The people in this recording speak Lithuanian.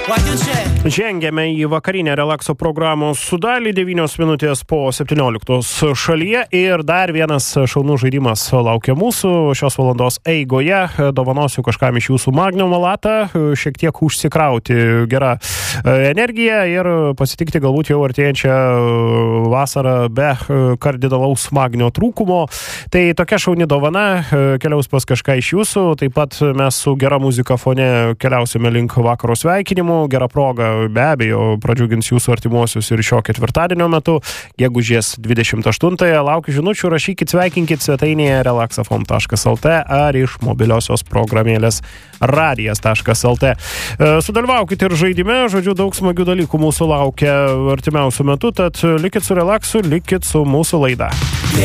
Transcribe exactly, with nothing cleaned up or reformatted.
Žengėme į vakarinę relakso programos sudalį, devynios minutės po septynioliktos šalyje ir dar vienas šaunus žaidimas laukia mūsų šios valandos eigoje. Dovanosiu kažkam iš jūsų Magnum Malatą, šiek tiek užsikrauti gerą energiją ir pasitikti galbūt jau artėjančią vasarą be kardinalaus magnio trūkumo. Tai tokia šauni dovana keliaus pas kažką iš jūsų. Taip pat mes su gera muzika fone keliausime link vakaro sveikinimų. Gera proga be abejo pradžiugins jūsų artimuosius ir šio ketvirtadienio metu, gegužės dvidešimt aštuntąją. Laukiu žinučių, rašykit, sveikinkit svetainėje relaxafm taškas lt ar iš mobiliosios programėlės radijas taškas lt. Sudalyvaukit ir žaidime, žodžiu, daug smagių dalykų mūsų laukia artimiausių metų, tad likit su relaksu, likit su mūsų laida.